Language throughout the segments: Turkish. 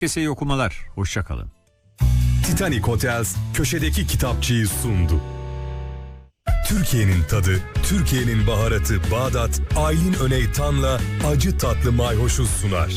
Herkese iyi okumalar. Hoşça kalın. Titanic Hotels köşedeki kitapçıyı sundu. Türkiye'nin tadı, Türkiye'nin baharatı Bağdat, Aylin Öneytan'la acı tatlı mayhoşu sunar.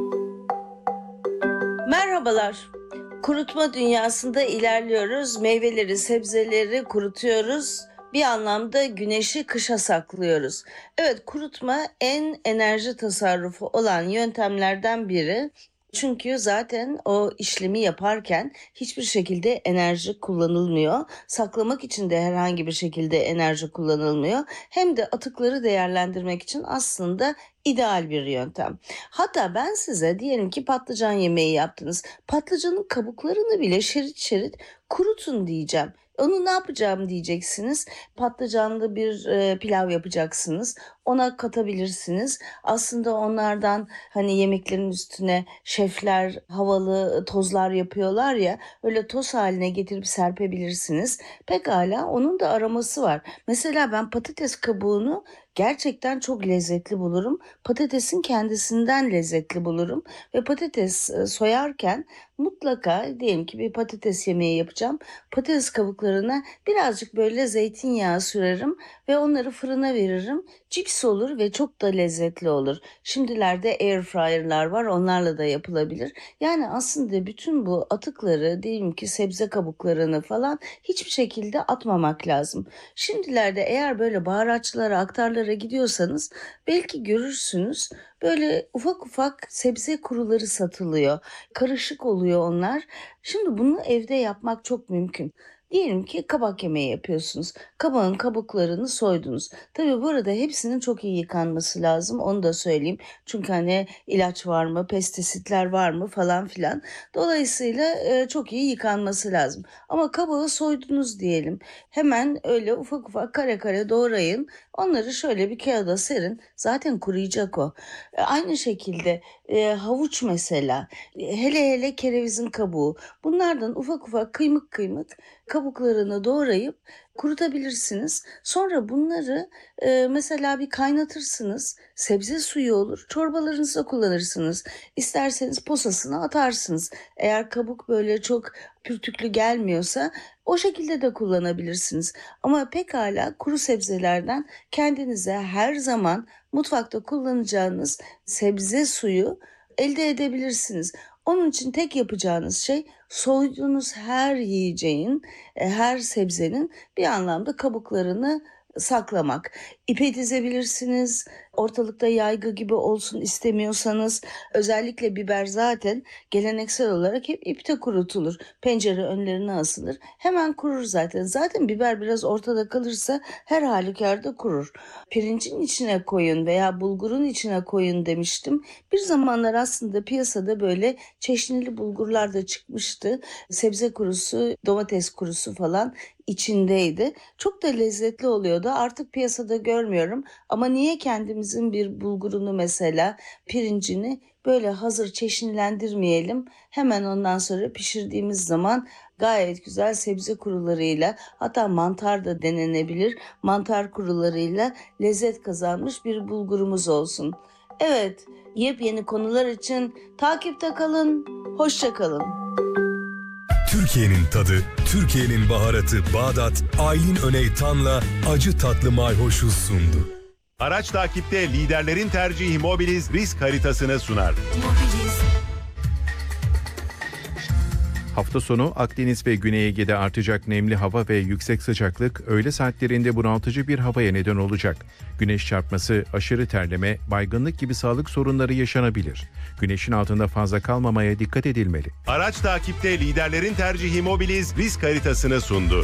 Merhabalar. Kurutma dünyasında ilerliyoruz. Meyveleri, sebzeleri kurutuyoruz. Bir anlamda güneşi kışa saklıyoruz. Evet, kurutma en enerji tasarrufu olan yöntemlerden biri. Çünkü zaten o işlemi yaparken hiçbir şekilde enerji kullanılmıyor. Saklamak için de herhangi bir şekilde enerji kullanılmıyor. Hem de atıkları değerlendirmek için aslında ideal bir yöntem. Hatta ben size diyelim ki patlıcan yemeği yaptınız. Patlıcanın kabuklarını bile şerit şerit kurutun diyeceğim. Onu ne yapacağım diyeceksiniz. Patlıcanlı bir pilav yapacaksınız. Ona katabilirsiniz. Aslında onlardan hani yemeklerin üstüne şefler havalı tozlar yapıyorlar ya, öyle toz haline getirip serpebilirsiniz. Pekala, onun da aroması var. Mesela ben patates kabuğunu gerçekten çok lezzetli bulurum. Patatesin kendisinden lezzetli bulurum. Ve patates soyarken mutlaka diyelim ki bir patates yemeği yapacağım. Patates kabuklarına birazcık böyle zeytinyağı sürerim ve onları fırına veririm. Cips olur ve çok da lezzetli olur. Şimdilerde air fryer'lar var, onlarla da yapılabilir. Yani aslında bütün bu atıkları, diyelim ki sebze kabuklarını falan hiçbir şekilde atmamak lazım. Şimdilerde eğer böyle baharatçılara, aktarlara gidiyorsanız belki görürsünüz. Böyle ufak ufak sebze kuruları satılıyor. Karışık oluyor onlar. Şimdi bunu evde yapmak çok mümkün. Diyelim ki kabak yemeği yapıyorsunuz. Kabağın kabuklarını soydunuz. Tabii bu arada hepsinin çok iyi yıkanması lazım. Onu da söyleyeyim. Çünkü hani ilaç var mı, pestisitler var mı falan filan. Dolayısıyla çok iyi yıkanması lazım. Ama kabağı soydunuz diyelim. Hemen öyle ufak ufak kare kare doğrayın. Onları şöyle bir kağıda serin. Zaten kuruyacak o. Aynı şekilde havuç mesela. Hele hele kerevizin kabuğu. Bunlardan ufak ufak kıymık kıymık kabuklarını doğrayıp kurutabilirsiniz. Sonra bunları mesela bir kaynatırsınız. Sebze suyu olur. Çorbalarınızda kullanırsınız. İsterseniz posasını atarsınız. Eğer kabuk böyle çok pürtüklü gelmiyorsa o şekilde de kullanabilirsiniz. Ama pekala kuru sebzelerden kendinize her zaman mutfakta kullanacağınız sebze suyu elde edebilirsiniz. Onun için tek yapacağınız şey soyduğunuz her yiyeceğin, her sebzenin bir anlamda kabuklarını saklamak. İpe dizebilirsiniz. Ortalıkta yaygı gibi olsun istemiyorsanız, özellikle biber zaten geleneksel olarak hep ipte kurutulur. Pencere önlerine asılır. Hemen kurur zaten. Zaten biber biraz ortada kalırsa her halükarda kurur. Pirincin içine koyun veya bulgurun içine koyun demiştim. Bir zamanlar aslında piyasada böyle çeşnili bulgurlar da çıkmıştı. Sebze kurusu, domates kurusu falan içindeydi. Çok da lezzetli oluyordu. Artık piyasada görmüyorum. Ama niye kendimizin bir bulgurunu mesela, pirincini böyle hazır çeşnilendirmeyelim? Hemen ondan sonra pişirdiğimiz zaman gayet güzel sebze kurularıyla, hatta mantar da denenebilir. Mantar kurularıyla lezzet kazanmış bir bulgurumuz olsun. Evet, yepyeni konular için takipte kalın. Hoşça kalın. Türkiye'nin tadı, Türkiye'nin baharatı Bağdat, Aylin Öneytan'la acı tatlı mayhoşu sundu. Araç takipte liderlerin tercihi Mobiliz risk haritasını sunar. Hafta sonu Akdeniz ve Güney Ege'de artacak nemli hava ve yüksek sıcaklık öğle saatlerinde bunaltıcı bir havaya neden olacak. Güneş çarpması, aşırı terleme, baygınlık gibi sağlık sorunları yaşanabilir. Güneşin altında fazla kalmamaya dikkat edilmeli. Araç takipte liderlerin tercihi Mobiliz risk haritasını sundu.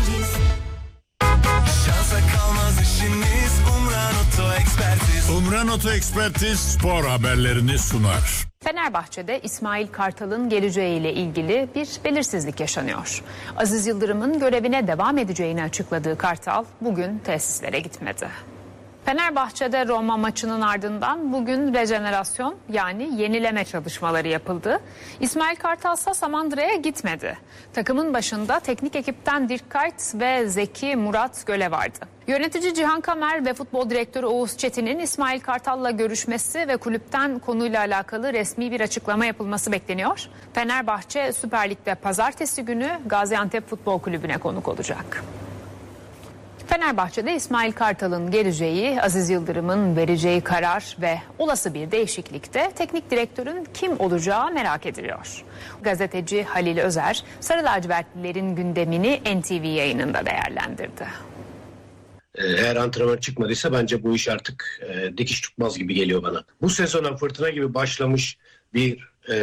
Şansa kalmaz işimiz, Umran Oto Ekspertiz. Umran Oto Ekspertiz spor haberlerini sunar. Fenerbahçe'de İsmail Kartal'ın geleceğiyle ilgili bir belirsizlik yaşanıyor. Aziz Yıldırım'ın görevine devam edeceğini açıkladığı Kartal bugün tesislere gitmedi. Fenerbahçe'de Roma maçının ardından bugün rejenerasyon yani yenileme çalışmaları yapıldı. İsmail Kartal ise Samandıra'ya gitmedi. Takımın başında teknik ekipten Dirk Kuyt ve Zeki Murat Göle vardı. Yönetici Cihan Kamer ve futbol direktörü Oğuz Çetin'in İsmail Kartal'la görüşmesi ve kulüpten konuyla alakalı resmi bir açıklama yapılması bekleniyor. Fenerbahçe Süper Lig'de pazartesi günü Gaziantep Futbol Kulübü'ne konuk olacak. Fenerbahçe'de İsmail Kartal'ın geleceği, Aziz Yıldırım'ın vereceği karar ve olası bir değişiklikte teknik direktörün kim olacağı merak ediliyor. Gazeteci Halil Özer, Sarı Lacivertlilerin gündemini NTV yayınında değerlendirdi. Eğer antrenman çıkmadıysa bence bu iş artık dikiş tutmaz gibi geliyor bana. Bu sezona fırtına gibi başlamış bir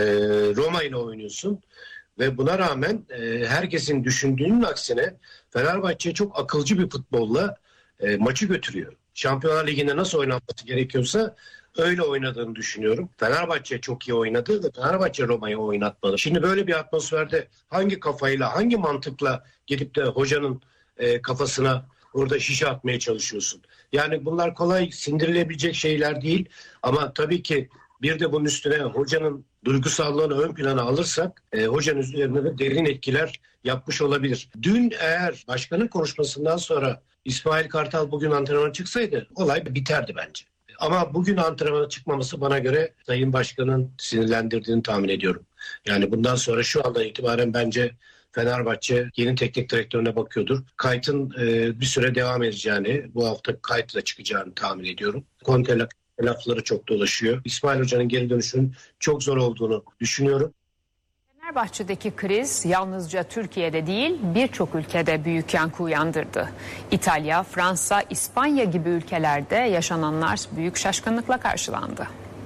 Roma ile oynuyorsun. Ve buna rağmen herkesin düşündüğünün aksine Fenerbahçe çok akılcı bir futbolla maçı götürüyor. Şampiyonlar Ligi'nde nasıl oynanması gerekiyorsa öyle oynadığını düşünüyorum. Fenerbahçe çok iyi oynadı ve Fenerbahçe Roma'yı oynatmalı. Şimdi böyle bir atmosferde hangi kafayla, hangi mantıkla gidip de hocanın kafasına orada şişe atmaya çalışıyorsun? Yani bunlar kolay sindirilebilecek şeyler değil ama tabii ki bir de bunun üstüne hocanın duygusallığını ön plana alırsak hocanın üzerinde de derin etkiler yapmış olabilir. Dün eğer başkanın konuşmasından sonra İsmail Kartal bugün antrenmana çıksaydı olay biterdi bence. Ama bugün antrenmana çıkmaması bana göre Sayın Başkan'ın sinirlendirdiğini tahmin ediyorum. Yani bundan sonra şu andan itibaren bence Fenerbahçe yeni teknik direktörüne bakıyordur. Kuyt'ın bir süre devam edeceğini, bu hafta Kuyt'la çıkacağını tahmin ediyorum. Conte lafları çok dolaşıyor. İsmail Hoca'nın geri dönüşünün çok zor olduğunu düşünüyorum. Fenerbahçe'deki kriz yalnızca Türkiye'de değil birçok ülkede büyük yankı uyandırdı. İtalya, Fransa, İspanya gibi ülkelerde yaşananlar büyük şaşkınlıkla karşılandı.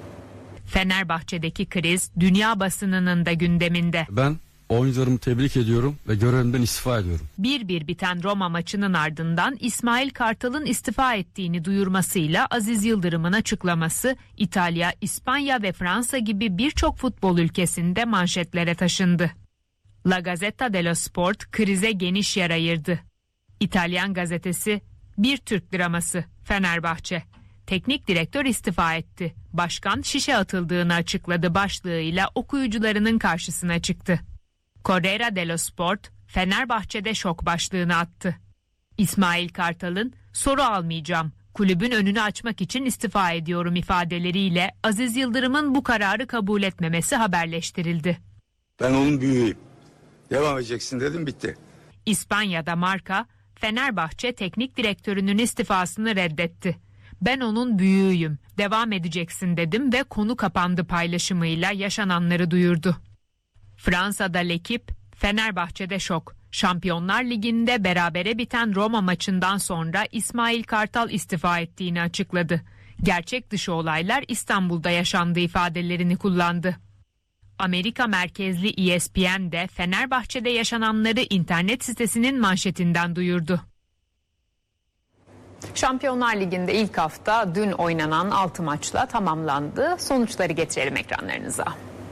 Fenerbahçe'deki kriz dünya basınının da gündeminde. Ben oyuncularımı tebrik ediyorum ve görevimden istifa ediyorum. 1-1 biten Roma maçının ardından İsmail Kartal'ın istifa ettiğini duyurmasıyla Aziz Yıldırım'ın açıklaması İtalya, İspanya ve Fransa gibi birçok futbol ülkesinde manşetlere taşındı. La Gazzetta dello Sport krize geniş yer ayırdı. İtalyan gazetesi bir Türk draması Fenerbahçe. Teknik direktör istifa etti. Başkan şişe atıldığını açıkladı başlığıyla okuyucularının karşısına çıktı. Corriere dello Sport, Fenerbahçe'de şok başlığını attı. İsmail Kartal'ın soru almayacağım, kulübün önünü açmak için istifa ediyorum ifadeleriyle Aziz Yıldırım'ın bu kararı kabul etmemesi haberleştirildi. Ben onun büyüğüyüm. Devam edeceksin dedim, bitti. İspanya'da Marca, Fenerbahçe teknik direktörünün istifasını reddetti. Ben onun büyüğüyüm, devam edeceksin dedim ve konu kapandı paylaşımıyla yaşananları duyurdu. Fransa'da L'Equipe, Fenerbahçe'de şok. Şampiyonlar Ligi'nde berabere biten Roma maçından sonra İsmail Kartal istifa ettiğini açıkladı. Gerçek dışı olaylar İstanbul'da yaşandı ifadelerini kullandı. Amerika merkezli ESPN de Fenerbahçe'de yaşananları internet sitesinin manşetinden duyurdu. Şampiyonlar Ligi'nde ilk hafta dün oynanan 6 maçla tamamlandı. Sonuçları getirelim ekranlarınıza.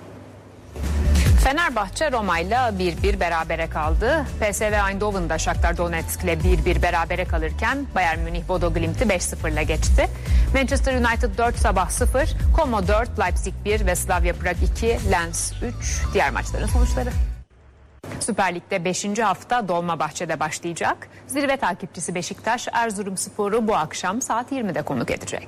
Fenerbahçe Roma'yla 1-1 berabere kaldı. PSV Eindhoven'da Shakhtar Donetsk'le 1-1 berabere kalırken Bayern Münih Bodo Glimt'i 5-0'la geçti. Manchester United 4, Sabah 0, Como 4, Leipzig 1 ve Slavia Prag 2, Lens 3 diğer maçların sonuçları. Süper Lig'de 5. hafta Dolmabahçe'de başlayacak. Zirve takipçisi Beşiktaş Erzurumspor'u bu akşam saat 20'de konuk edecek.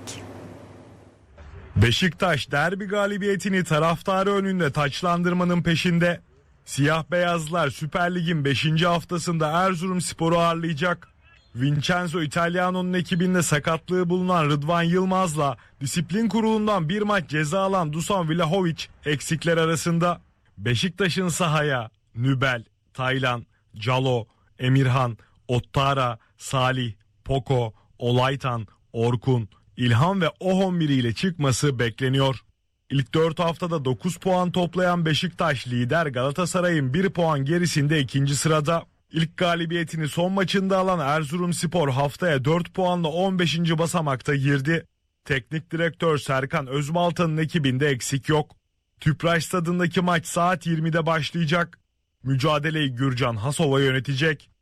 Beşiktaş derbi galibiyetini taraftarı önünde taçlandırmanın peşinde. Siyah beyazlar Süper Lig'in 5. haftasında Erzurumspor'u ağırlayacak. Vincenzo Italiano'nun ekibinde sakatlığı bulunan Rıdvan Yılmaz'la disiplin kurulundan bir maç ceza alan Dusan Vlahovic eksikler arasında. Beşiktaş'ın sahaya Nübel, Taylan, Calo, Emirhan, Ottara, Salih, Poko, Olaytan, Orkun, İlhan ve Oh11 ile çıkması bekleniyor. İlk 4 haftada 9 puan toplayan Beşiktaş lider Galatasaray'ın 1 puan gerisinde 2. sırada. İlk galibiyetini son maçında alan Erzurumspor haftaya 4 puanla 15. basamakta girdi. Teknik direktör Serkan Özbalta'nın ekibinde eksik yok. Tüpraş stadındaki maç saat 20'de başlayacak. Mücadeleyi Gürcan Hasova yönetecek.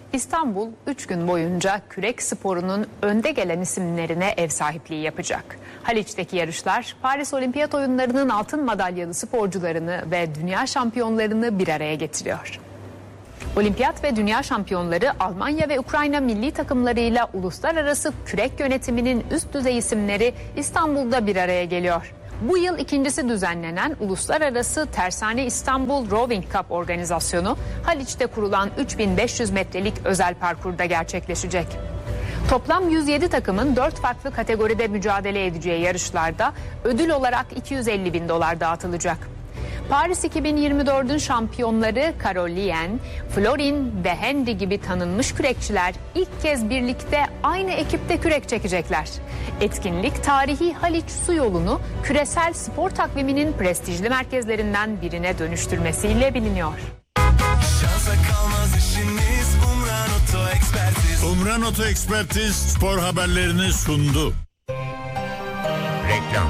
İstanbul 3 gün boyunca kürek sporunun önde gelen isimlerine ev sahipliği yapacak. Haliç'teki yarışlar Paris Olimpiyat Oyunları'nın altın madalyalı sporcularını ve dünya şampiyonlarını bir araya getiriyor. Olimpiyat ve dünya şampiyonları Almanya ve Ukrayna milli takımlarıyla uluslararası kürek yönetiminin üst düzey isimleri İstanbul'da bir araya geliyor. Bu yıl ikincisi düzenlenen Uluslararası Tersane İstanbul Rowing Cup organizasyonu Haliç'te kurulan 3500 metrelik özel parkurda gerçekleşecek. Toplam 107 takımın 4 farklı kategoride mücadele edeceği yarışlarda ödül olarak 250 bin dolar dağıtılacak. Paris 2024'ün şampiyonları Carol Lien, Florin ve Henry gibi tanınmış kürekçiler ilk kez birlikte aynı ekipte kürek çekecekler. Etkinlik tarihi Haliç Su Yolu'nu küresel spor takviminin prestijli merkezlerinden birine dönüştürmesiyle biliniyor. Şansa kalmaz işiniz Umran Oto Ekspertiz. Umran Oto Ekspertiz spor haberlerini sundu. Reklam.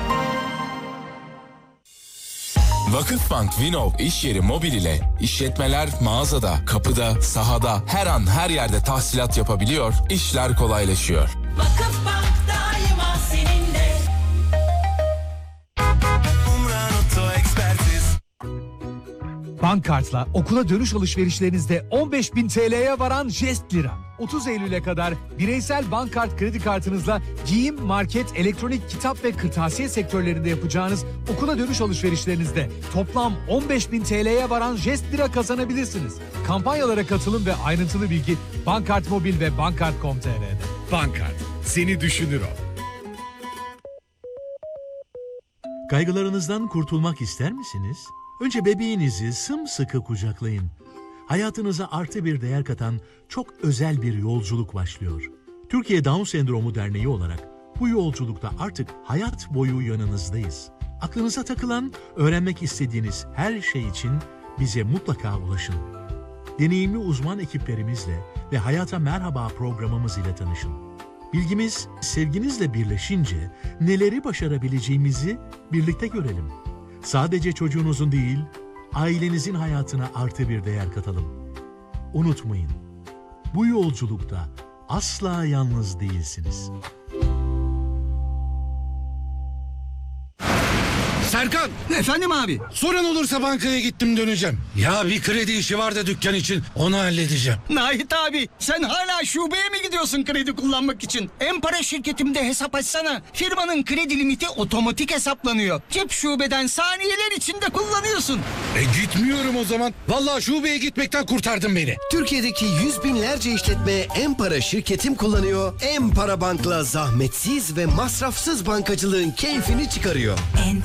Vakıfbank Vinov iş yeri mobil ile işletmeler mağazada, kapıda, sahada, her an her yerde tahsilat yapabiliyor, işler kolaylaşıyor. Vakıfbank daima seninle. Umran Oto Ekspertiz. Bankkart'la okula dönüş alışverişlerinizde 15.000 TL'ye varan jest lira. 30 Eylül'e kadar bireysel Bankkart kredi kartınızla giyim, market, elektronik, kitap ve kırtasiye sektörlerinde yapacağınız okula dönüş alışverişlerinizde toplam 15.000 TL'ye varan jest lira kazanabilirsiniz. Kampanyalara katılın ve ayrıntılı bilgi Bankkart Mobil ve Bankkart.com.tr'de. Bankkart, seni düşünür o. Kaygılarınızdan kurtulmak ister misiniz? Önce bebeğinizi sımsıkı kucaklayın. Hayatınıza artı bir değer katan çok özel bir yolculuk başlıyor. Türkiye Down Sendromu Derneği olarak bu yolculukta artık hayat boyu yanınızdayız. Aklınıza takılan, öğrenmek istediğiniz her şey için bize mutlaka ulaşın. Deneyimli uzman ekiplerimizle ve Hayata Merhaba programımız ile tanışın. Bilgimiz sevginizle birleşince neleri başarabileceğimizi birlikte görelim. Sadece çocuğunuzun değil, ailenizin hayatına artı bir değer katalım. Unutmayın, bu yolculukta asla yalnız değilsiniz. Serkan! Efendim abi? Sorun olursa bankaya gittim döneceğim. Ya bir kredi işi var da dükkan için, onu halledeceğim. Nahit abi, sen hala şubeye mi gidiyorsun kredi kullanmak için? En-Para şirketimde hesap açsana. Firmanın kredi limiti otomatik hesaplanıyor. Cep şubeden saniyeler içinde kullanıyorsun. Gitmiyorum o zaman. Vallahi şubeye gitmekten kurtardın beni. Türkiye'deki yüz binlerce işletme En-Para şirketim kullanıyor. En-Para Bank'la zahmetsiz ve masrafsız bankacılığın keyfini çıkarıyor. En